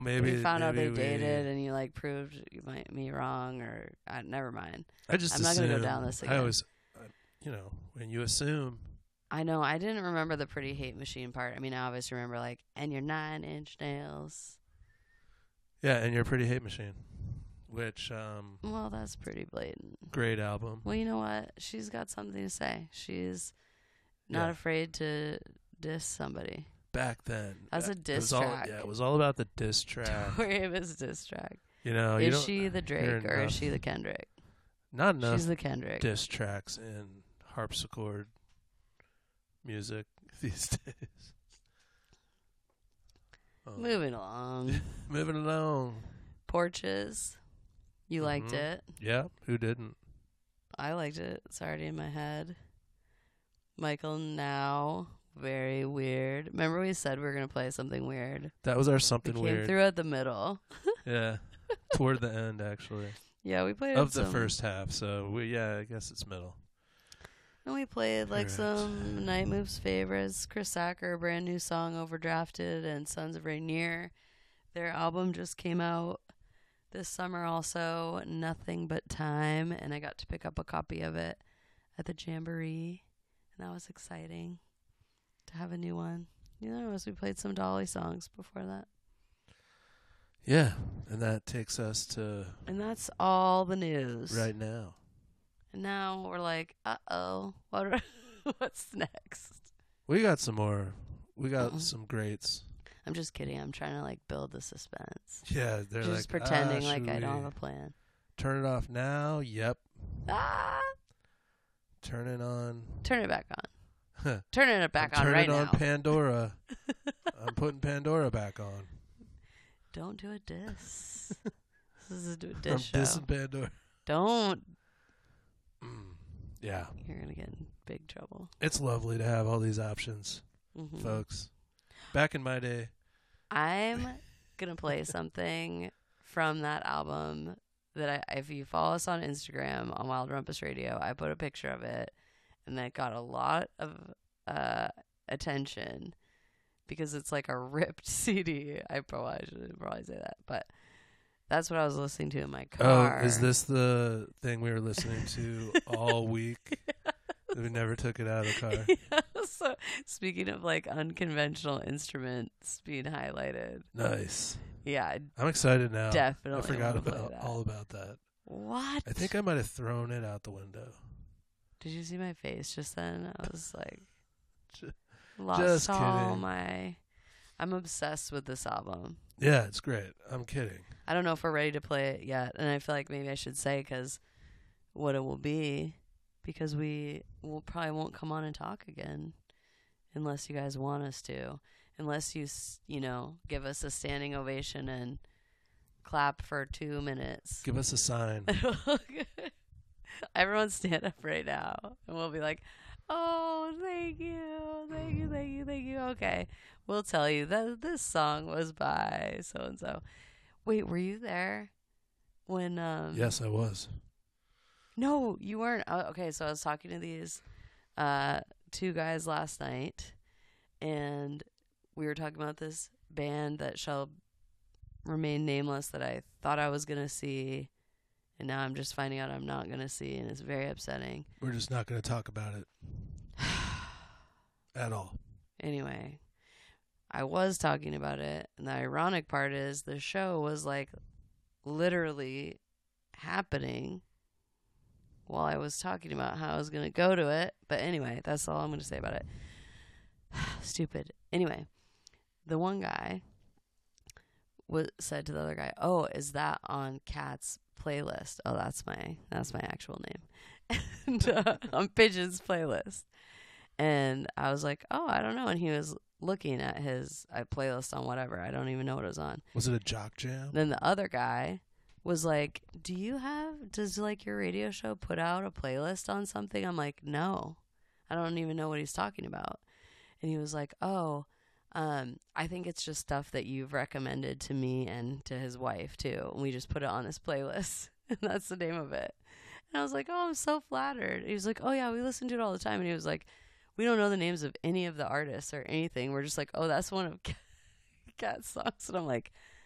Maybe you found out they maybe dated and you like proved me wrong, or never mind. I just I'm not gonna go assume- down this again. I always, when you assume. I know. I didn't remember the Pretty Hate Machine part. I mean, I obviously remember like, and your 9-inch nails. Yeah, and your Pretty Hate Machine, which Well, that's pretty blatant. great album. Well, you know what? She's got something to say. She's not Yeah. afraid to diss somebody. Back then, That's a it diss was all- track. yeah, it was all about the diss track. Tori Amos diss track. You know, Is she the Drake hear or is enough- she the Kendrick? not enough She's the Kendrick. diss tracks in harpsichord music these days. Moving along. Moving along. Porches. You liked Mhm. it. Yeah, who didn't? I liked it. It's already in my head. Michael Now. Very weird. Remember we said we were going to play something weird? That was our We something came weird. through at the middle. Yeah, toward the end actually Yeah, we played of the some, first half. So I guess it's middle. And we played like Correct. some Night Moves favorites. Chris Sacker, brand new song, Overdrafted, and Sons of Rainier. Their album just came out this summer also, Nothing But Time, and I got to pick up a copy of it at the Jamboree, and that was exciting to have a new one. You know, as we played some Dolly songs before that. Yeah, and that takes us to And that's all the news. right now. And now we're like, uh-oh, what's next? We got some more. We got Uh-uh. some greats. I'm just kidding. I'm trying to like build the suspense. Yeah, they're Just like pretending like should I don't we have a plan. turn it off now. Yep. Ah! Turn it on. Turn it back on. Turning it back on Turn right it on now. Pandora. I'm putting Pandora back on. Don't do a diss. This is a I'm diss show. dissing Pandora. Don't. Yeah, You're going to get in big trouble. it's lovely to have all these options, Mhm. folks. Back in my day, I'm going to play something from that album that if you follow us on Instagram on Wild Rumpus Radio, I put a picture of it, and that got a lot of attention because it's like a ripped CD. I should probably say that, but that's what I was listening to in my car. Oh, is this the thing we were listening to all week? We never took it out of the car. Yeah, so speaking of like unconventional instruments being highlighted, Nice. yeah, I'm excited now. definitely. I forgot wanna play about that. all about that. What? I think I might have thrown it out the window. Did you see my face just then? I was like, Ju- lost just all kidding. my. I'm obsessed with this album. Yeah, it's great. I'm kidding. I don't know if we're ready to play it yet, and I feel like maybe I should say because what it will be, because we will probably won't come on and talk again unless you guys want us to, unless you give us a standing ovation and clap for 2 minutes. Give us a sign. Everyone stand up right now, and we'll be like, oh, thank you, thank you, thank you, thank you. Okay, we'll tell you that this song was by so-and-so. Wait, were you there when Yes, I was. No, you weren't. Okay, so I was talking to these two guys last night, and we were talking about this band that shall remain nameless that I thought I was going to see, and now I'm just finding out I'm not going to see, and it's very upsetting. We're just not going to talk about it at all. Anyway, I was talking about it, and the ironic part is the show was like literally happening while I was talking about how I was going to go to it. But anyway, that's all I'm going to say about it. Stupid. Anyway, the one guy said to the other guy, "Oh, is that on Kat's playlist?" Oh, that's my actual name. And on Pigeon's playlist. And I was like, "Oh, I don't know." And he was looking at his playlist on whatever. I don't even know what it was on. Was it a jock jam? Then the other guy was like, does like your radio show put out a playlist on something? I'm like, no, I don't even know what he's talking about. And he was like, oh, I think it's just stuff that you've recommended to me and to his wife too. And we just put it on this playlist. And that's the name of it. And I was like, oh, I'm so flattered. He was like, oh yeah, we listen to it all the time. And he was like, we don't know the names of any of the artists or anything. We're just like, oh, that's one of Kat's songs. And I'm like,